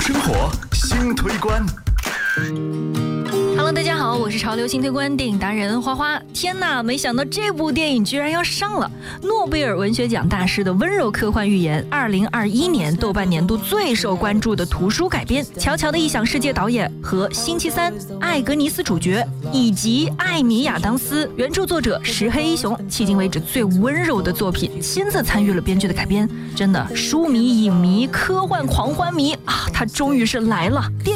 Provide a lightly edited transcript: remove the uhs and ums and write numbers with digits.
生活新推关。 Hello， 大家好，我是潮流新推关电影达人花花。天哪，没想到这部电影居然要上了！诺贝尔文学奖大师的温柔科幻寓言，2021年豆瓣年度最受关注的图书改编。乔乔的异想世界导演和星期三艾格尼斯主角，以及艾米亚当斯原著作者石黑一雄，迄今为止最温柔的作品，亲自参与了编剧的改编。真的，书迷、影迷、科幻狂欢迷啊，他终于是来了！电